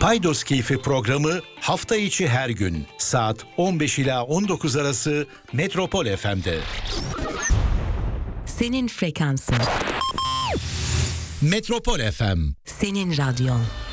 Paydos Keyfi programı hafta içi her gün saat 15 ila 19 arası Metropol FM'de. Senin frekansın. Metropol FM. Senin radyon.